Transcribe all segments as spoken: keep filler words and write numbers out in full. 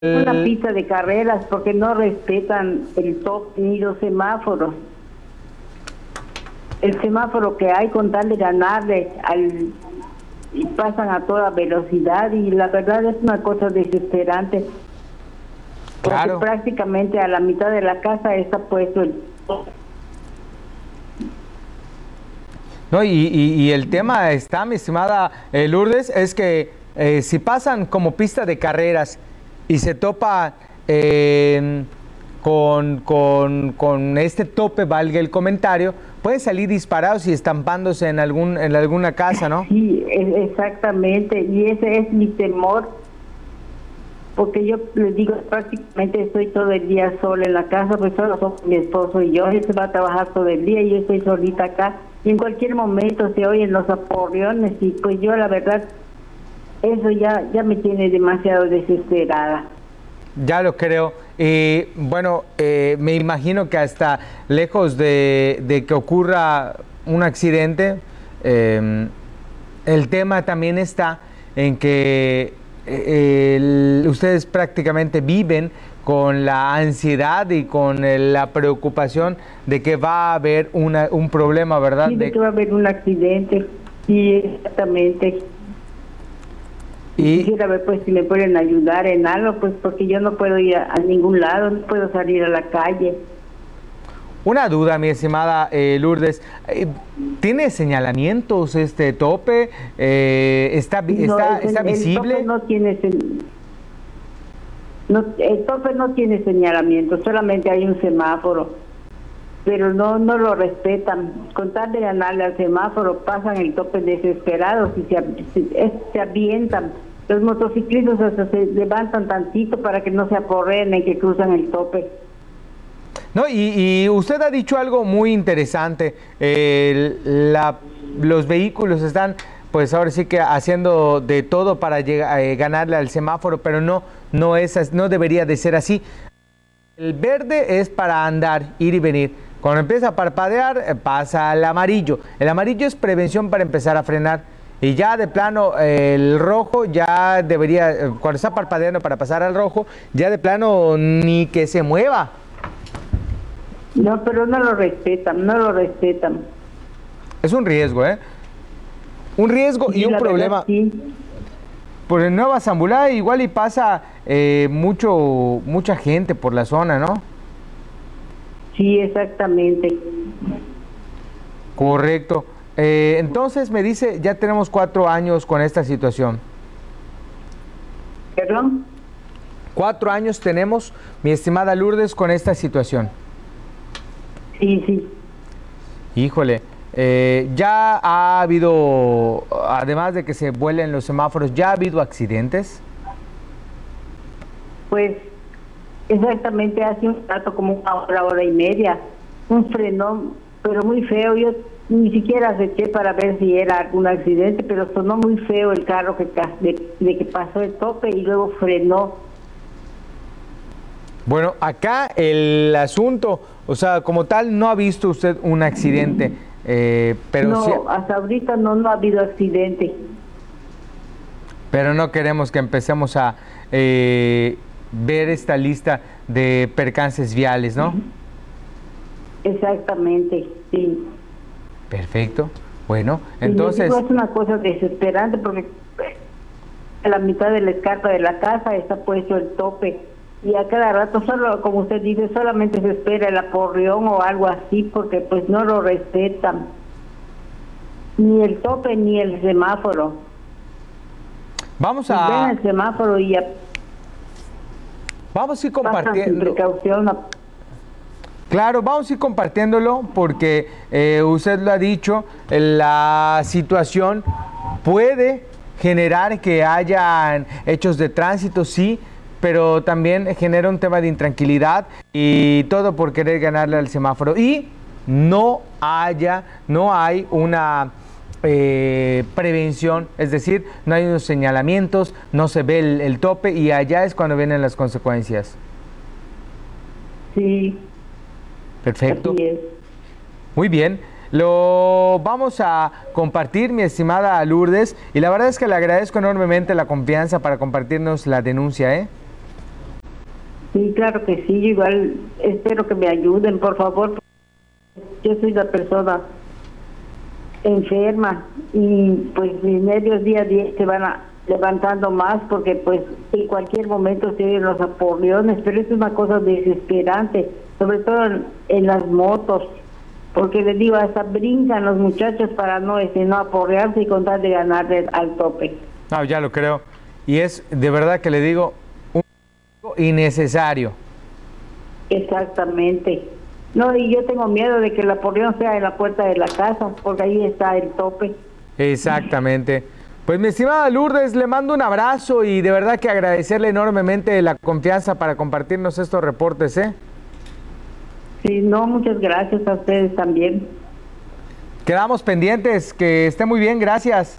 Una pista de carreras porque no respetan el top ni los semáforos. El semáforo que hay con tal de ganarle al y pasan a toda velocidad y la verdad es una cosa desesperante. Claro. Porque prácticamente a la mitad de la casa está puesto el top. No, y, y, y el tema está, mi estimada eh, Lourdes, es que eh, si pasan como pista de carreras y se topa eh, con, con, con este tope, valga el comentario, pueden salir disparados y estampándose en, algún, en alguna casa, ¿no? Sí, es, exactamente, y ese es mi temor, porque yo les digo, prácticamente estoy todo el día sola en la casa, pues solo somos mi esposo y yo, él se va a trabajar todo el día y yo estoy solita acá, y en cualquier momento se oyen los aporreones y pues yo la verdad, eso ya, ya me tiene demasiado desesperada. Ya lo creo. Y bueno, eh, me imagino que hasta lejos de, de que ocurra un accidente, eh, el tema también está en que eh, el, ustedes prácticamente viven con la ansiedad y con el, la preocupación de que va a haber una, un problema, ¿verdad? Sí, de, de que va a haber un accidente, sí, exactamente. Y quisiera ver pues si me pueden ayudar en algo, pues porque yo no puedo ir a, a ningún lado, no puedo salir a la calle. Una duda, mi estimada eh, Lourdes, eh, ¿tiene señalamientos este tope? Eh, ¿Está, no, está, el, está visible? El tope no tiene, no, el tope no tiene señalamiento, solamente hay un semáforo, pero no no lo respetan. Con tal de ganarle al semáforo, pasan el tope desesperados y se, se, se avientan. Los motociclistas hasta se levantan tantito para que no se aporreen y que cruzan el tope. No, y, y usted ha dicho algo muy interesante. Eh, la, los vehículos están, pues ahora sí que haciendo de todo para llegar, eh, ganarle al semáforo, pero no, no es, no debería de ser así. El verde es para andar, ir y venir. Cuando empieza a parpadear, pasa al amarillo. El amarillo es prevención para empezar a frenar. Y ya de plano, eh, el rojo ya debería, eh, cuando está parpadeando para pasar al rojo, ya de plano ni que se mueva. No, pero no lo respetan, no lo respetan. Es un riesgo, ¿eh? Un riesgo Sí, y un la problema. verdad, sí. Por el Nueva Zambulá igual y pasa eh, mucho, mucha gente por la zona, ¿no? Sí, exactamente. Correcto. Eh, entonces me dice, ya tenemos cuatro años con esta situación. ¿Perdón? Cuatro años tenemos, mi estimada Lourdes, con esta situación. Sí, sí. Híjole, eh, ya ha habido, además de que se vuelen los semáforos, ¿ya ha habido accidentes? Pues exactamente hace un rato, como una hora, hora y media, un frenón, pero muy feo. Yo ni siquiera aceché para ver si era algún accidente, pero sonó muy feo el carro que de, de que pasó el tope y luego frenó. Bueno, acá el asunto, o sea, como tal, no ha visto usted un accidente, eh, pero no, sí, hasta ahorita no, no ha habido accidente. Pero no queremos que empecemos a eh, ver esta lista de percances viales, ¿no? Exactamente, sí. Perfecto. Bueno, entonces... Y es una cosa desesperante porque a la mitad de la escarpa de la casa está puesto el tope y a cada rato, solo como usted dice, solamente se espera el aporreón o algo así porque pues no lo respetan. Ni el tope ni el semáforo. Vamos a... Pues ven el semáforo y ya... Vamos a ir compartiendo... Precaución a... Claro, vamos a ir compartiéndolo porque eh, usted lo ha dicho, la situación puede generar que hayan hechos de tránsito, sí, pero también genera un tema de intranquilidad y todo por querer ganarle al semáforo. Y no haya, no hay una eh, prevención, es decir, no hay unos señalamientos, no se ve el, el tope y allá es cuando vienen las consecuencias. Sí. Perfecto. Así es. Muy bien. Lo vamos a compartir, mi estimada Lourdes, y la verdad es que le agradezco enormemente la confianza para compartirnos la denuncia, ¿eh? Sí, claro que sí, yo igual espero que me ayuden, por favor. Yo soy la persona enferma y pues mis nervios día a día se van a, levantando más porque pues en cualquier momento se oyen los aporreones, pero es una cosa desesperante, sobre todo en, en las motos, porque les digo, hasta brincan los muchachos para no, este, no aporrearse y contar de ganarle al tope. No, ya lo creo. Y es de verdad que le digo, un innecesario. Exactamente. No, y yo tengo miedo de que el aporreón sea en la puerta de la casa, porque ahí está el tope. Exactamente. Pues mi estimada Lourdes, le mando un abrazo y de verdad que agradecerle enormemente la confianza para compartirnos estos reportes, ¿eh? Sí, no, muchas gracias a ustedes también. Quedamos pendientes, que esté muy bien, gracias.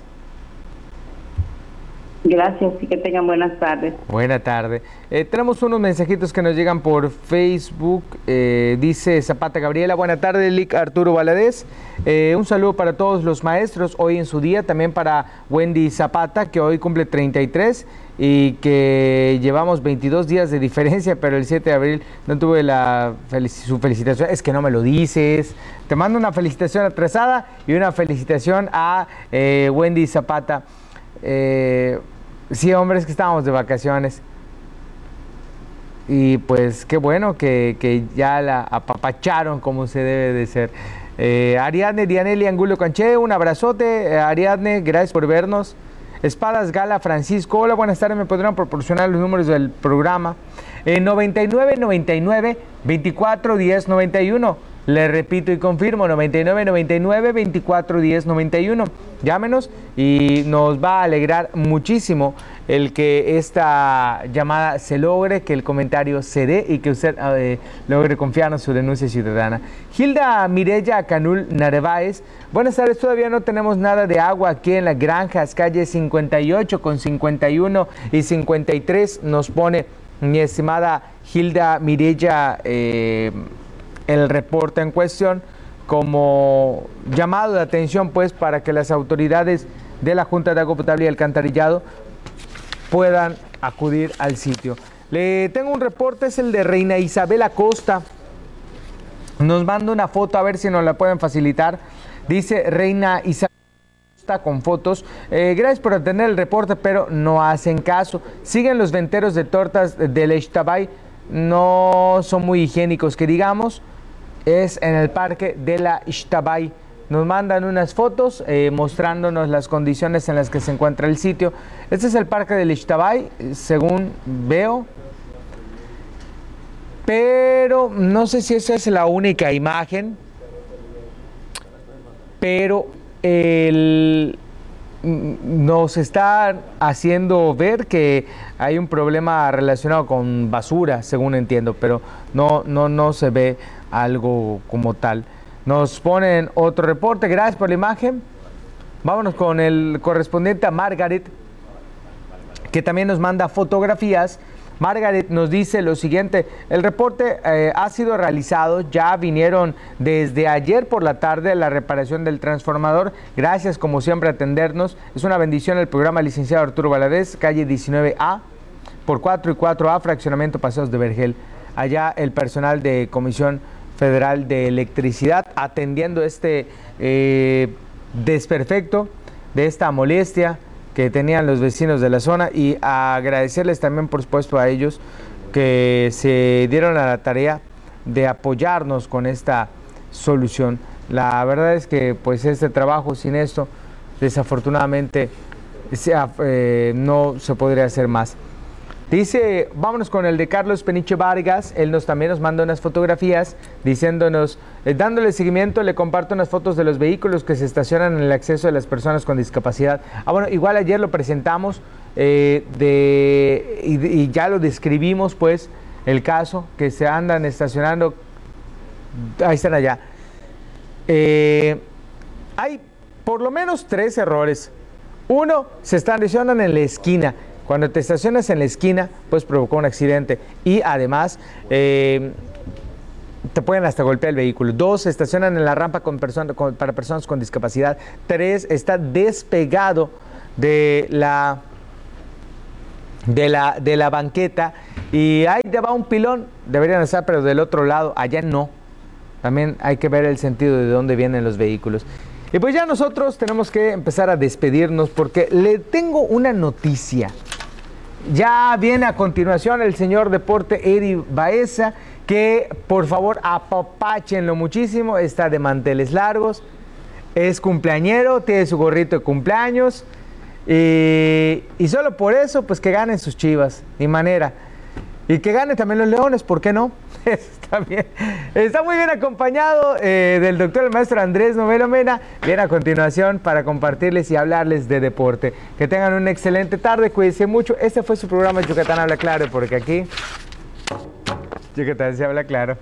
Gracias y que tengan buenas tardes. Buena tarde. Eh, tenemos unos mensajitos que nos llegan por Facebook. Eh, dice Zapata Gabriela, buena tarde, Lic Arturo Valadez. Eh, un saludo para todos los maestros hoy en su día, también para Wendy Zapata, que hoy cumple treinta y tres y que llevamos veintidós días de diferencia, pero el siete de abril no tuve la felic- su felicitación. Es que no me lo dices. Te mando una felicitación atrasada y una felicitación a eh, Wendy Zapata. Eh, sí, hombre, es que estábamos de vacaciones y pues qué bueno que, que ya la apapacharon como se debe de ser. eh, Ariadne Dianelli Angulo Canché, un abrazote. eh, Ariadne, gracias por vernos. Espadas Gala Francisco, hola, buenas tardes, me podrían proporcionar los números del programa. eh, noventa y nueve noventa y nueve veinticuatro diez noventa y uno. Le repito y confirmo, noventa y nueve noventa y nueve veinticuatro diez noventa y uno. Llámenos y nos va a alegrar muchísimo el que esta llamada se logre, que el comentario se dé y que usted eh, logre confiarnos su denuncia ciudadana. Hilda Mireya Canul Narváez, buenas tardes, todavía no tenemos nada de agua aquí en las granjas, calle cincuenta y ocho con cincuenta y uno y cincuenta y tres, nos pone mi estimada Hilda Mireya eh, el reporte en cuestión como llamado de atención, pues, para que las autoridades de la Junta de Agua Potable y Alcantarillado puedan acudir al sitio. Le tengo un reporte, es el de Reina Isabel Acosta. Nos manda una foto, a ver si nos la pueden facilitar. Dice Reina Isabel Acosta con fotos. Eh, gracias por atender el reporte, pero no hacen caso. Siguen los venteros de tortas del Ixtabay, no son muy higiénicos, que digamos. Es en el parque de la Ixtabay. Nos mandan unas fotos eh, mostrándonos las condiciones en las que se encuentra el sitio. Este es el parque del Ixtabay, según veo. Pero no sé si esa es la única imagen. Pero el, nos está haciendo ver que hay un problema relacionado con basura, según entiendo, pero no, no, no se ve algo como tal. Nos ponen otro reporte, gracias por la imagen. Vámonos con el correspondiente a Margaret, que también nos manda fotografías. Margaret nos dice lo siguiente: el reporte eh, ha sido realizado, ya vinieron desde ayer por la tarde a la reparación del transformador. Gracias como siempre a atendernos. Es una bendición el programa, licenciado Arturo Valadez, calle diecinueve A, por cuatro y cuatro A, fraccionamiento Paseos de Vergel. Allá el personal de Comisión Federal de Electricidad atendiendo este eh, desperfecto, de esta molestia que tenían los vecinos de la zona, y agradecerles también, por supuesto, a ellos que se dieron a la tarea de apoyarnos con esta solución. La verdad es que pues este trabajo, sin esto, desafortunadamente sea, eh, no se podría hacer más. Dice, vámonos con el de Carlos Peniche Vargas. Él nos también nos manda unas fotografías diciéndonos, eh, dándole seguimiento, le comparto unas fotos de los vehículos que se estacionan en el acceso de las personas con discapacidad. Ah, bueno, igual ayer lo presentamos eh, de, y, y ya lo describimos, pues, el caso, que se andan estacionando. Ahí están allá. Eh, hay por lo menos tres errores. Uno, se estacionan en la esquina. Cuando te estacionas en la esquina, pues provocó un accidente y además eh, te pueden hasta golpear el vehículo. Dos, se estacionan en la rampa con person- con, para personas con discapacidad. Tres, está despegado de la de la, de la banqueta y ahí te va un pilón, deberían estar pero del otro lado, allá no. También hay que ver el sentido de dónde vienen los vehículos. Y pues ya nosotros tenemos que empezar a despedirnos porque le tengo una noticia. Ya viene a continuación el señor Deporte Eddie Baeza, que por favor apapáchenlo muchísimo, está de manteles largos, es cumpleañero, tiene su gorrito de cumpleaños y, y solo por eso pues que ganen sus Chivas, ni manera. Y que gane también los Leones, ¿por qué no? Está bien. Está muy bien acompañado eh, del doctor el maestro Andrés Novelo Mena. Viene a continuación para compartirles y hablarles de deporte. Que tengan una excelente tarde, cuídense mucho. Este fue su programa Yucatán Habla Claro, porque aquí Yucatán se habla claro.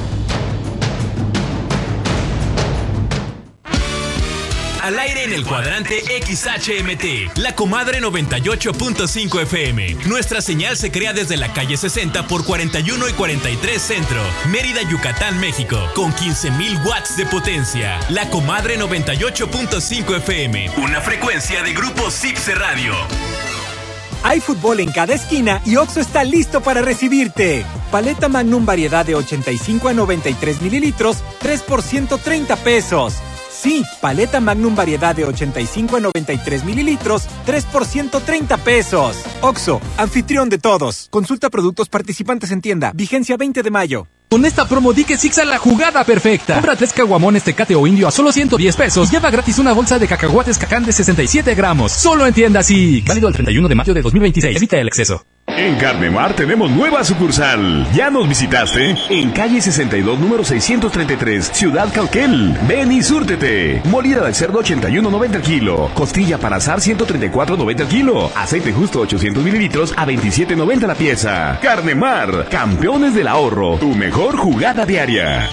Al aire en el cuadrante X H M T, La Comadre noventa y ocho punto cinco F M. Nuestra señal se crea desde la calle sesenta por cuarenta y uno y cuarenta y tres Centro, Mérida, Yucatán, México, con quince mil watts de potencia. La Comadre noventa y ocho punto cinco F M, una frecuencia de Grupo Zipse Radio. Hay fútbol en cada esquina y Oxxo está listo para recibirte. Paleta Magnum variedad de ochenta y cinco a noventa y tres mililitros, tres por ciento treinta pesos. Sí, paleta Magnum variedad de ochenta y cinco a noventa y tres mililitros, tres por ciento treinta pesos. Oxxo, anfitrión de todos. Consulta productos participantes en tienda. Vigencia veinte de mayo. Con esta promo di que Six a la jugada perfecta. Compra tres caguamones Tecate o Indio a solo ciento diez pesos. Lleva gratis una bolsa de cacahuates Cacán de sesenta y siete gramos. Solo en tienda Six. Válido el treinta y uno de mayo de dos mil veintiséis. Evita el exceso. En Carnemar tenemos nueva sucursal. ¿Ya nos visitaste? En calle sesenta y dos, número seiscientos treinta y tres, Ciudad Cauquel. Ven y súrtete. Molida de cerdo ochenta y uno noventa el kilo. Costilla para asar ciento treinta y cuatro noventa el kilo. Aceite justo ochocientos mililitros a veintisiete noventa la pieza. Carnemar, campeones del ahorro. Tu mejor jugada diaria.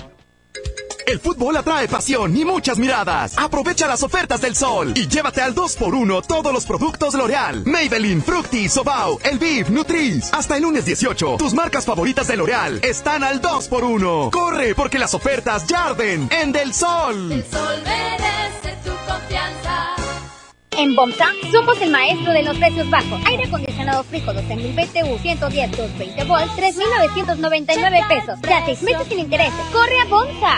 El fútbol atrae pasión y muchas miradas. Aprovecha las ofertas del sol y llévate al dos por uno todos los productos L'Oreal. Maybelline, Fructis, Sobao, Elviv, Nutris. Hasta el lunes dieciocho, tus marcas favoritas de L'Oreal están al dos por uno. Corre, porque las ofertas ya arden en Del Sol. El sol merece tu confianza. En Bomsa somos el maestro de los precios bajos. Aire acondicionado Frijo doce mil B T U ciento diez, doscientos veinte volts, tres mil novecientos noventa y nueve pesos. Ya seis meses sin intereses. ¡Corre a Bomsa!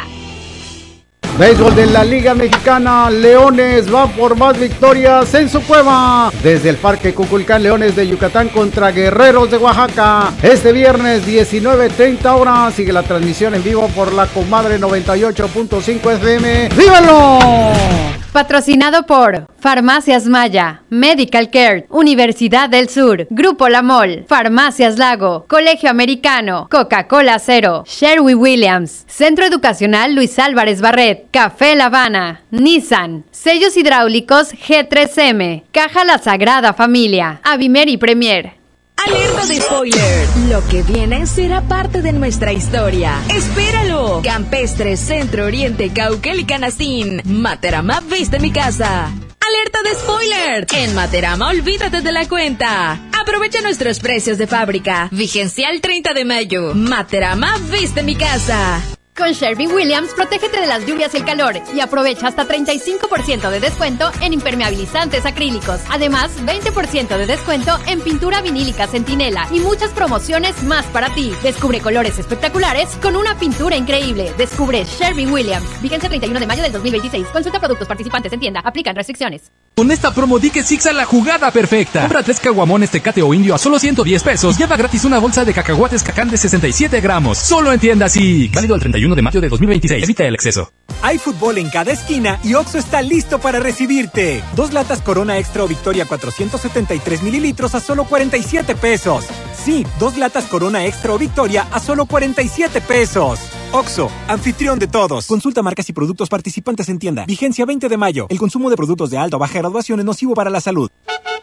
Béisbol de la Liga Mexicana, Leones va por más victorias en su cueva. Desde el Parque Cuculcán, Leones de Yucatán contra Guerreros de Oaxaca. Este viernes diecinueve treinta horas sigue la transmisión en vivo por La Comadre noventa y ocho punto cinco F M. ¡Vívalo! Patrocinado por Farmacias Maya, Medical Care, Universidad del Sur, Grupo La Mol, Farmacias Lago, Colegio Americano, Coca-Cola Cero, Sherwin Williams, Centro Educacional Luis Álvarez Barret, Café La Habana, Nissan, Sellos Hidráulicos G tres M, Caja La Sagrada Familia, Avimer y Premier. Alerta de spoiler. Lo que viene será parte de nuestra historia. ¡Espéralo! Campestre, Centro Oriente, Cauquel y Canastín. Materama viste mi casa. ¡Alerta de spoiler! En Materama olvídate de la cuenta. Aprovecha nuestros precios de fábrica. Vigencia el treinta de mayo. Materama viste mi casa. Con Sherwin Williams, protégete de las lluvias y el calor y aprovecha hasta treinta y cinco por ciento de descuento en impermeabilizantes acrílicos. Además, veinte por ciento de descuento en pintura vinílica Centinela y muchas promociones más para ti. Descubre colores espectaculares con una pintura increíble. Descubre Sherwin Williams. Vigencia treinta y uno de mayo del dos mil veintiséis. Consulta productos participantes en tienda. Aplican restricciones. Con esta promo di que Six a la jugada perfecta. Compra tres caguamones Tecate o Indio a solo ciento diez pesos. Lleva gratis una bolsa de cacahuates Cacán de sesenta y siete gramos. Solo en tienda Six. Válido el treinta y uno de mayo de dos mil veintiséis. Evita el exceso. Hay fútbol en cada esquina y Oxxo está listo para recibirte. Dos latas Corona Extra o Victoria cuatrocientos setenta y tres mililitros a solo cuarenta y siete pesos. Sí, dos latas Corona Extra o Victoria a solo cuarenta y siete pesos. Oxxo, anfitrión de todos. Consulta marcas y productos participantes en tienda. Vigencia veinte de mayo. El consumo de productos de alta o baja graduación es nocivo para la salud.